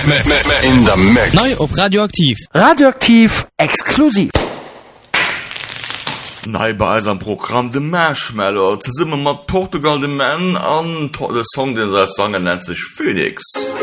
In the mix. Neu op Radioaktiv. Radioaktiv exklusiv. Nei bei am Programm de Marshmallow ze simmer mat Portugal de Man an tolle Song den se Song nennt sich Phoenix.